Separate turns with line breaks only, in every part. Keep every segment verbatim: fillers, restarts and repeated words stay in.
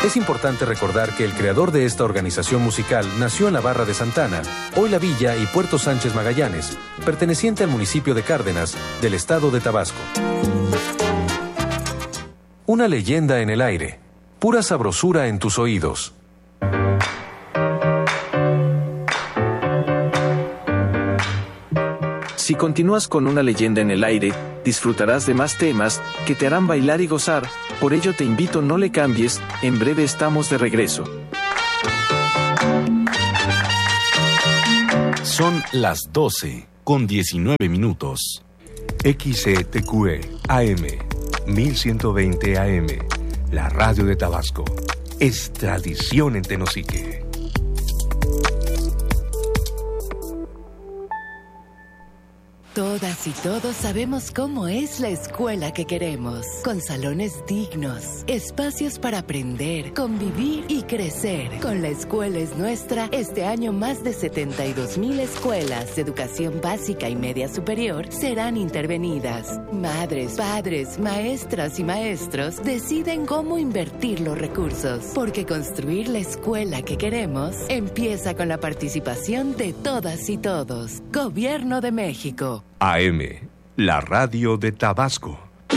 Es importante recordar que el creador de esta organización musical nació en la Barra de Santana, hoy La Villa y Puerto Sánchez Magallanes, perteneciente al municipio de Cárdenas, del estado de Tabasco. Una leyenda en el aire, pura sabrosura en tus oídos.
Si continúas con Una leyenda en el aire, disfrutarás de más temas que te harán bailar y gozar. Por ello te invito, no le cambies, en breve estamos de regreso.
Son las doce con diecinueve minutos.
X C T Q E A M mil ciento veinte A M, la radio de Tabasco, es tradición en Tenosique.
Todas y todos sabemos cómo es la escuela que queremos, con salones dignos, espacios para aprender, convivir y crecer. Con La Escuela es Nuestra, este año más de setenta y dos mil escuelas de educación básica y media superior serán intervenidas. Madres, padres, maestras y maestros deciden cómo invertir los recursos, porque construir la escuela que queremos empieza con la participación de todas y todos. Gobierno de México.
A M, la radio de Tabasco.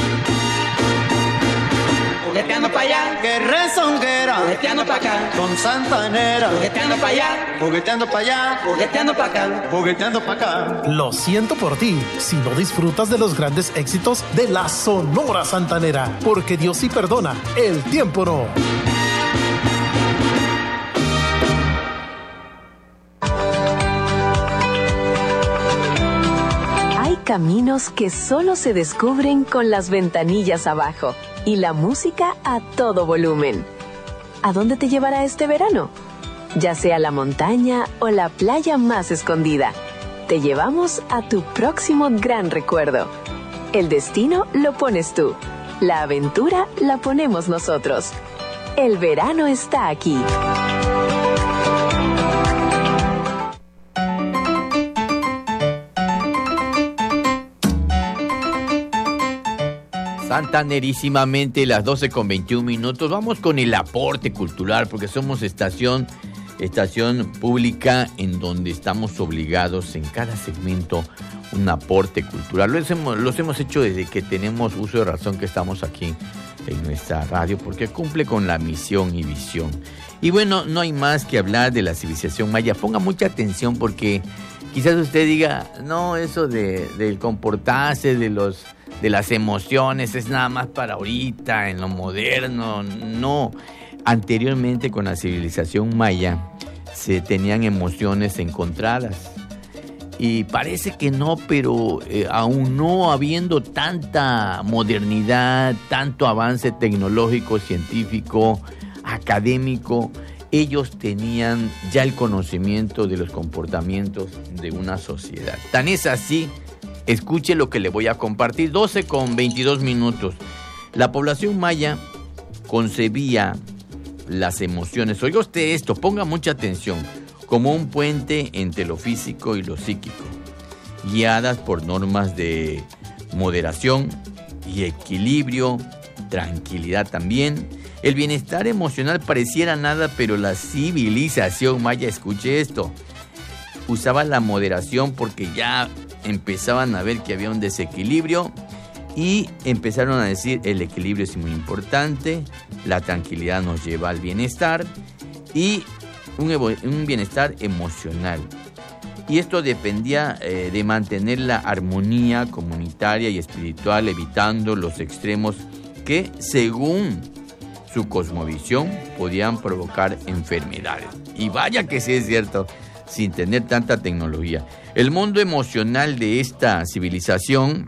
Jugueteando pa' allá, que rezonguera. Jugueteando pa' acá, con santanera. Jugueteando pa' allá, jugueteando pa' allá. Jugueteando pa' acá, jugueteando pa' acá.
Lo siento por ti, si no disfrutas de los grandes éxitos de la Sonora Santanera, porque Dios sí perdona, el tiempo no.
Caminos que solo se descubren con las ventanillas abajo y la música a todo volumen. ¿A dónde te llevará este verano? Ya sea la montaña o la playa más escondida, te llevamos a tu próximo gran recuerdo. El destino lo pones tú, la aventura la ponemos nosotros. El verano está aquí.
Santanerísimamente, las doce con veintiún minutos. Vamos con el aporte cultural, porque somos estación, estación pública en donde estamos obligados en cada segmento un aporte cultural. Los hemos, los hemos hecho desde que tenemos uso de razón que estamos aquí en nuestra radio, porque cumple con la misión y visión. Y bueno, no hay más que hablar de la civilización maya. Ponga mucha atención, porque quizás usted diga, no, eso de, del comportarse, de los... de las emociones, es nada más para ahorita, en lo moderno. No, anteriormente con la civilización maya se tenían emociones encontradas. Y parece que no, pero eh, aún no habiendo tanta modernidad, tanto avance tecnológico, científico, académico, ellos tenían ya el conocimiento de los comportamientos de una sociedad. Tan es así. Escuche lo que le voy a compartir. doce con veintidós minutos. La población maya concebía las emociones. Oiga usted esto, ponga mucha atención. Como un puente entre lo físico y lo psíquico, guiadas por normas de moderación y equilibrio, tranquilidad también. El bienestar emocional pareciera nada, pero la civilización maya, escuche esto, usaba la moderación porque ya empezaban a ver que había un desequilibrio y empezaron a decir el equilibrio es muy importante, la tranquilidad nos lleva al bienestar y un, evo- un bienestar emocional. Y esto dependía eh, de mantener la armonía comunitaria y espiritual, evitando los extremos que, según su cosmovisión, podían provocar enfermedades. Y vaya que sí es cierto, sin tener tanta tecnología. El mundo emocional de esta civilización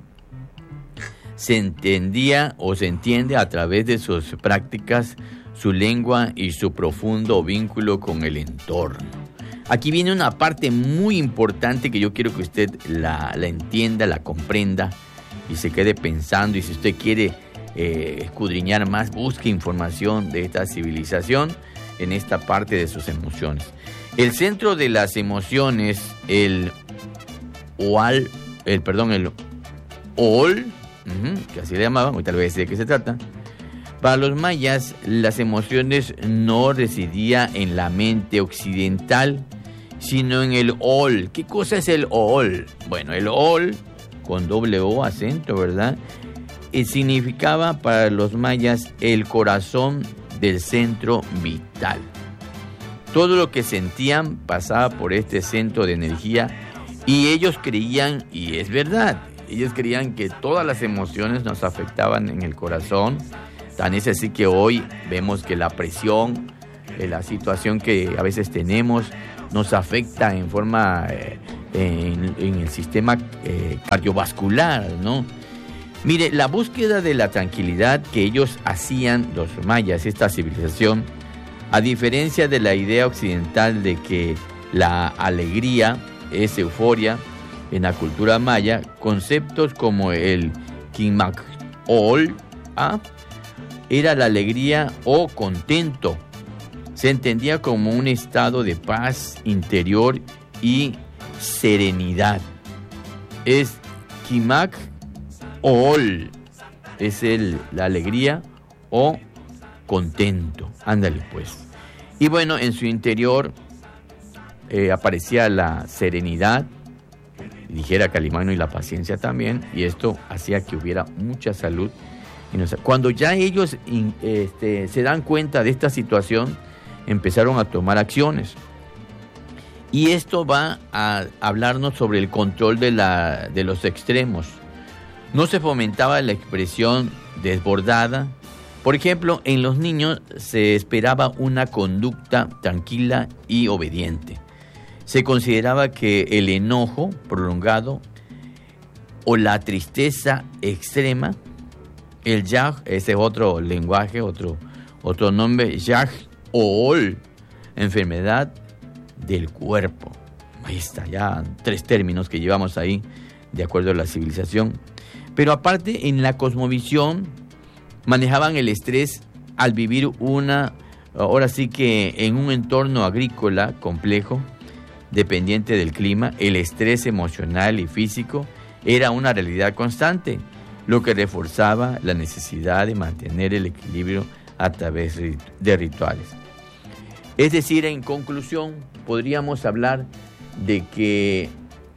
se entendía o se entiende a través de sus prácticas, su lengua y su profundo vínculo con el entorno. Aquí viene una parte muy importante que yo quiero que usted la, la entienda, la comprenda y se quede pensando. Y si usted quiere eh, escudriñar más, busque información de esta civilización en esta parte de sus emociones. El centro de las emociones, el Oal, el perdón, el Ol, uh-huh, que así le llamaban, ahorita le voy a decir de qué se trata, Para los mayas, las emociones no residían en la mente occidental, sino en el Ol. ¿Qué cosa es el Ol? Bueno, el Ol, con doble O, acento, ¿verdad? Eh, significaba para los mayas el corazón del centro vital. Todo lo que sentían pasaba por este centro de energía y ellos creían, y es verdad, ellos creían que todas las emociones nos afectaban en el corazón. Tan es así que hoy vemos que la presión, eh, la situación que a veces tenemos, nos afecta en forma, eh, en, en el sistema eh, cardiovascular, ¿no? Mire, la búsqueda de la tranquilidad que ellos hacían, los mayas, esta civilización, a diferencia de la idea occidental de que la alegría es euforia, en la cultura maya, conceptos como el Quimac-ol, ¿ah? era la alegría o contento. Se entendía como un estado de paz interior y serenidad. Es Quimac-ol, es el, la alegría o contento. Ándale pues. Y bueno, en su interior eh, aparecía la serenidad, dijera Calimano, y la paciencia también, y esto hacía que hubiera mucha salud. Cuando ya ellos este, se dan cuenta de esta situación, empezaron a tomar acciones. Y esto va a hablarnos sobre el control de, la, de los extremos. No se fomentaba la expresión desbordada. Por ejemplo, en los niños se esperaba una conducta tranquila y obediente. Se consideraba que el enojo prolongado o la tristeza extrema, el yaj, ese es otro lenguaje, otro, otro nombre, yaj o ol, enfermedad del cuerpo. Ahí está, ya tres términos que llevamos ahí, de acuerdo a la civilización. Pero aparte, en la cosmovisión, manejaban el estrés al vivir una, ahora sí que en un entorno agrícola complejo, dependiente del clima. El estrés emocional y físico era una realidad constante, lo que reforzaba la necesidad de mantener el equilibrio a través de rituales. Es decir, en conclusión, podríamos hablar de que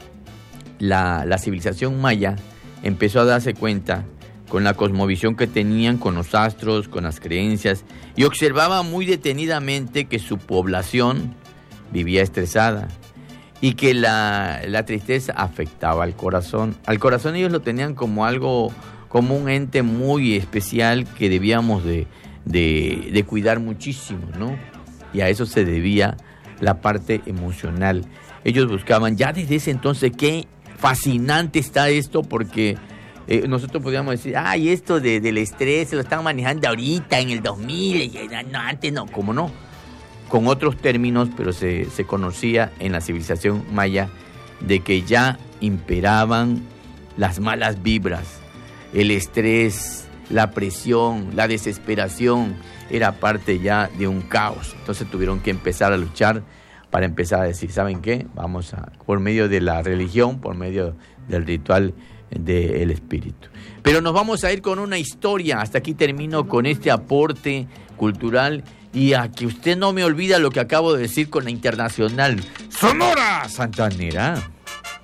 la, la civilización maya empezó a darse cuenta con la cosmovisión que tenían, con los astros, con las creencias, y observaba muy detenidamente que su población vivía estresada y que la, la tristeza afectaba al corazón. Al corazón ellos lo tenían como algo, como un ente muy especial que debíamos de, de, de cuidar muchísimo, ¿no? Y a eso se debía la parte emocional. Ellos buscaban, ya desde ese entonces, qué fascinante está esto, porque eh, nosotros podíamos decir, ay, esto de, del estrés se lo están manejando ahorita, en el dos mil, y, no, antes no, ¿cómo no? Con otros términos, pero se, se conocía en la civilización maya de que ya imperaban las malas vibras, el estrés, la presión, la desesperación, era parte ya de un caos. Entonces tuvieron que empezar a luchar para empezar a decir, ¿saben qué? Vamos a, por medio de la religión, por medio del ritual del espíritu. Pero nos vamos a ir con una historia. Hasta aquí termino con este aporte cultural. Y a que usted no me olvida lo que acabo de decir con la internacional Sonora Santanera.